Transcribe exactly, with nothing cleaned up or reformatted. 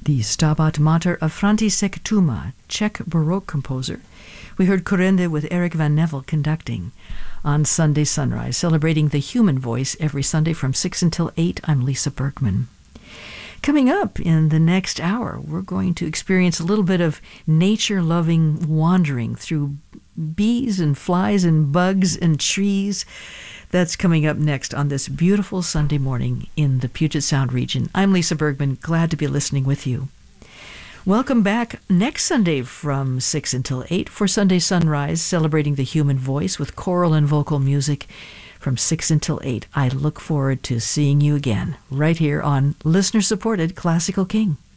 the Stabat Mater of František Tuma, Czech Baroque composer. We heard Kurende with Eric Van Neville conducting on Sunday Sunrise, celebrating the human voice every Sunday from six until eight. I'm Lisa Bergman. Coming up in the next hour, we're going to experience a little bit of nature-loving wandering through bees and flies and bugs and trees. That's coming up next on this beautiful Sunday morning in the Puget Sound region. I'm Lisa Bergman, glad to be listening with you. Welcome back next Sunday from six until eight for Sunday Sunrise, celebrating the human voice with choral and vocal music from six until eight. I look forward to seeing you again right here on listener-supported Classical King.